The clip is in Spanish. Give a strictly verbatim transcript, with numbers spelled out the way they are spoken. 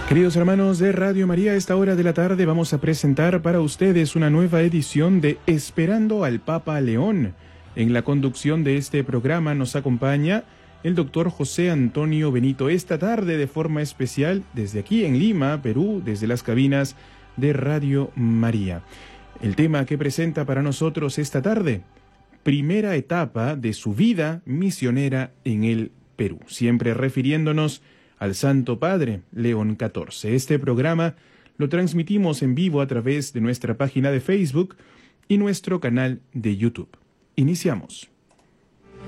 Queridos hermanos de Radio María, a esta hora de la tarde vamos a presentar para ustedes una nueva edición de Esperando al Papa León. En la conducción de este programa nos acompaña el doctor José Antonio Benito. Esta tarde, de forma especial, desde aquí en Lima, Perú, desde las cabinas de Radio María. El tema que presenta para nosotros esta tarde, primera etapa de su vida misionera en el Perú, siempre refiriéndonos al Santo Padre León catorce. Este programa lo transmitimos en vivo a través de nuestra página de Facebook y nuestro canal de YouTube. Iniciamos.